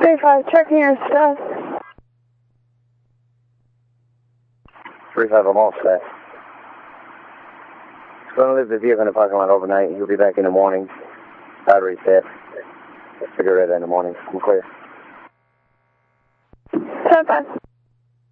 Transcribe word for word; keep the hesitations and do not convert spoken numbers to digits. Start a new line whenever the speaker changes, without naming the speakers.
three five, checking your stuff.
three five, I'm all set. He's going to leave the vehicle in the parking lot overnight. He'll be back in the morning. Battery set. Figure it out in the morning. I'm clear.
ten five.